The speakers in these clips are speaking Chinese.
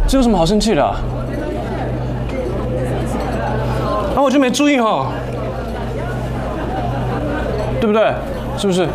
这有什么好生气的啊？啊，我就没注意哈，对不对？是不是？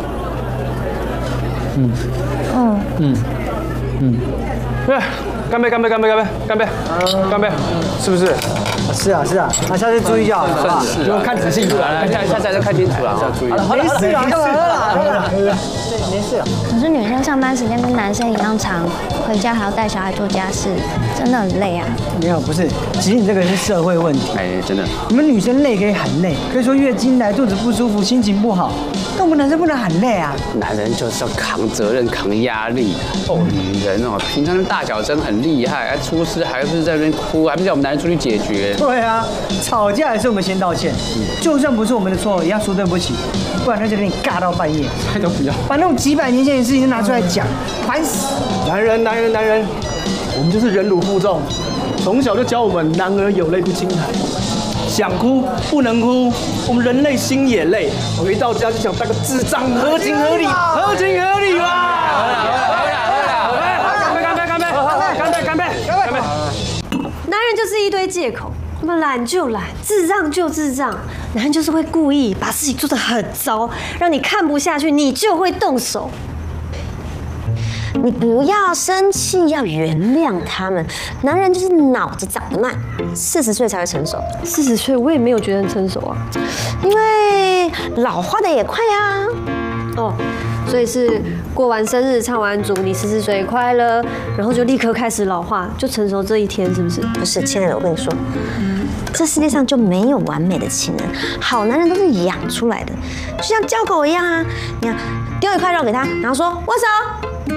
对，干杯！干杯！干杯！干杯！干杯！干杯！是不是？ 是啊，那下次注意就好了，好不好？就看仔细， 下次再看清楚了，要注意。 没事了，没事了。 可是女生上班时间跟男生一样长，回家还要带小孩做家事，真的很累啊。 没有，不是，其实你这个是社会问题。 哎，真的。 你们女生累可以喊累，可以说月经来、肚子不舒服、心情不好，但我们男生不能喊累啊。 男人就是要扛责任、扛压力。哦，女人哦，平常大小声很厉害，出事还不是在那边哭，还不是叫我们男人出去解决。 对啊，吵架也是我们先道歉，就算不是我们的错，也要说对不起，不然他就跟你尬到半夜。 都不要。 把那种几百年前的事情都拿出来讲，烦死！ 男人，我们就是忍辱负重，从小就教我们男儿有泪不轻弹，想哭不能哭，我们人累心也累。我一到家就想当个智障，合情合理嘛！干杯！ 男人就是一堆借口，那么懒就懒，智障就智障。男人就是会故意把事情做得很糟，让你看不下去，你就会动手。 你不要生气，要原谅他们。男人就是脑子长得慢，40岁才会成熟。 40岁我也没有觉得很成熟啊， 因为老化的也快啊。 哦，所以是过完生日唱完祝你40岁快乐，然后就立刻开始老化，就成熟这一天，是不是？ 不是，亲爱的，我跟你说，这世界上就没有完美的情人，好男人都是养出来的，就像教狗一样啊。你看，丢一块肉给他，然后说握手，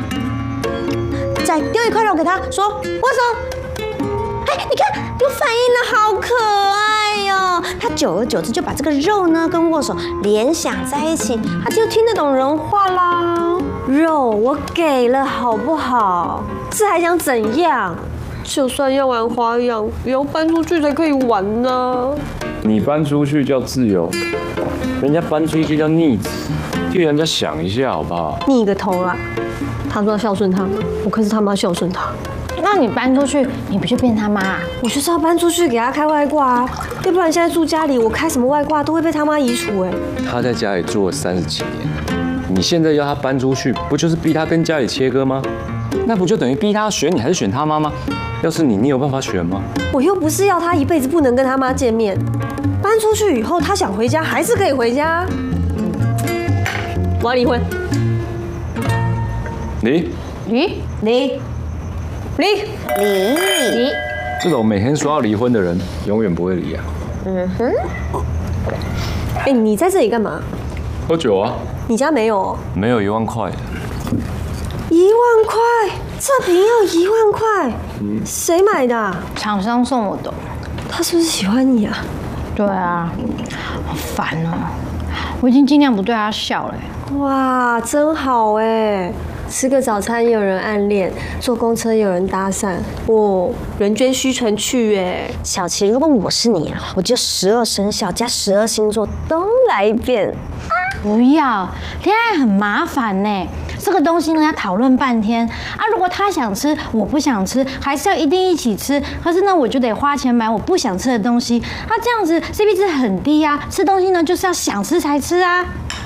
再丢一块肉给他，说握手。哎，你看有反应了，好可爱哟！他久而久之就把这个肉呢跟握手联想在一起，他就听得懂人话啦。 肉我给了，好不好？这还想怎样？就算要玩花样，也要搬出去才可以玩呢。 你搬出去叫自由，人家搬出去叫逆子，替人家想一下好不好？ 逆个头啦！他说要孝顺他，我可是他妈孝顺他。 那你搬出去，你不就变他妈啊？ 我就是要搬出去给他开外挂啊，要不然现在住家里，我开什么外挂都会被他妈移除哎。 他在家里住了30几年，你现在要他搬出去，不就是逼他跟家里切割吗？那不就等于逼他选你还是选他妈吗？要是你有办法选吗？ 我又不是要他一辈子不能跟他妈见面，搬出去以后他想回家还是可以回家。我要离婚。离。 这种每天说要离婚的人，永远不会离啊。 哎，你在这里干嘛？ 喝酒啊？ 你家没有？ 没有1万块。 1万块？这瓶要1万块？谁买的啊？ 厂商送我的。 他是不是喜欢你啊？ 对啊，好烦哦。我已经尽量不对他笑了。 哇，真好哎！吃个早餐也有人暗恋，坐公车也有人搭讪，哦，人捐虚成去哎。 小琪，如果我是你啊，我就12生肖加12星座都来一遍。 不要，恋爱很麻烦呢。这个东西呢要讨论半天啊。如果他想吃，我不想吃，还是要一定一起吃。可是呢，我就得花钱买我不想吃的东西。那这样子 CP 值很低啊。吃东西呢就是要想吃才吃啊。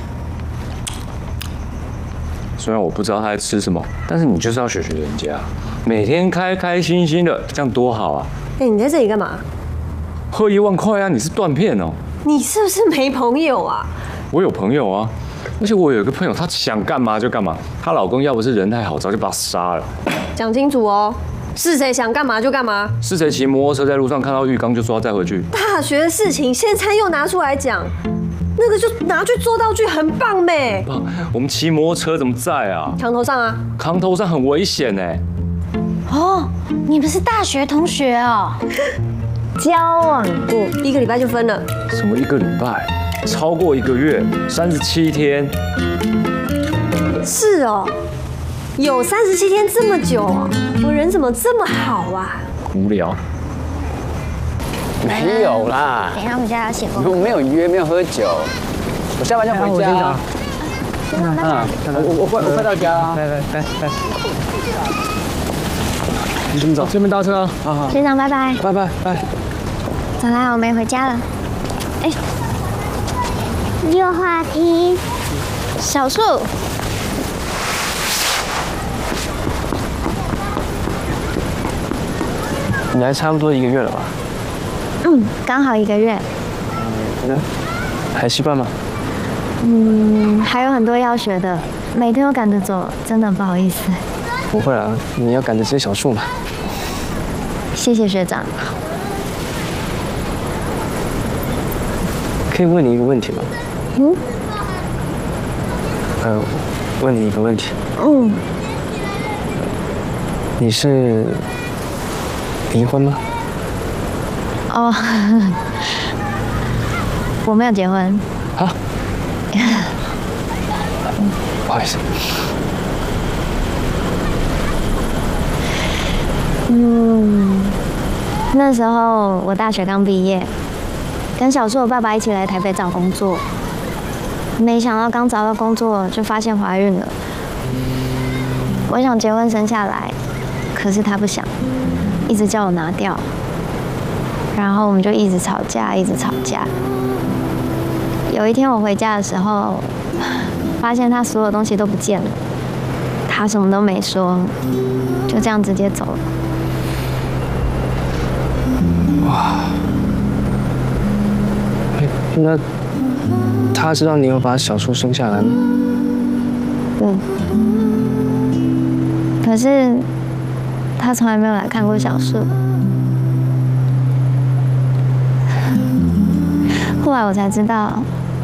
虽然我不知道他在吃什么，但是你就是要学学人家，每天开开心心的，这样多好啊！ 哎，你在这里干嘛？ 喝1万块啊！你是断片哦？ 你是不是没朋友啊？ 我有朋友啊，而且我有一个朋友，她想干嘛就干嘛。她老公要不是人太好，早就把她杀了。 讲清楚哦，是谁想干嘛就干嘛？ 是谁骑摩托车在路上看到浴缸就说要载回去？ 大学的事情现在又拿出来讲。那个就拿去做道具，很棒咩！ 我们骑摩托车怎么载啊？ 墙头上啊！ 扛头上很危险哎。 哦，你们是大学同学哦？ 交往过 1个礼拜就分了？ 什么1个礼拜？超过1个月，37天。 是哦，有37天这么久哦，我人怎么这么好啊？ 无聊。 没有啦， 等一下我们家要写功课。 我没有约，没有喝酒，我下班就回家。我快到家了。 来。 你先走，这边搭车啊。好好， 学长拜拜。 拜拜拜。 走啦，我们也回家了。哎，溜滑梯，小树。 你来差不多1个月了吧？ 嗯，刚好1个月。 还习惯吗？ 还有很多要学的，每天都赶着走，真的不好意思。 不会啊，你要赶着接小树嘛。 谢谢学长。 可以问你一个问题吗？问你一个问题。你是离婚吗？ 哦，我没有结婚。 啊？不好意思。 那时候我大学刚毕业，跟小树的爸爸一起来台北找工作，没想到刚找到工作就发现怀孕了。我想结婚生下来，可是他不想，一直叫我拿掉。然后我们就一直吵架，一直吵架。有一天我回家的时候，发现他所有东西都不见了，他什么都没说，就这样直接走了。 哇！那他知道你有把小树生下来吗？ 可是他从来没有来看过小树。后来我才知道，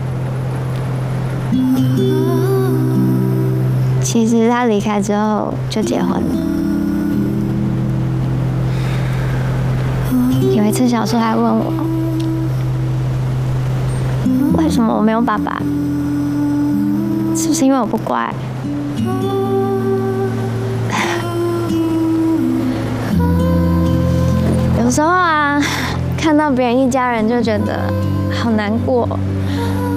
其实他离开之后就结婚了。有一次，小树还问我，为什么我没有爸爸？是不是因为我不乖？有时候啊，看到别人一家人就觉得好难过。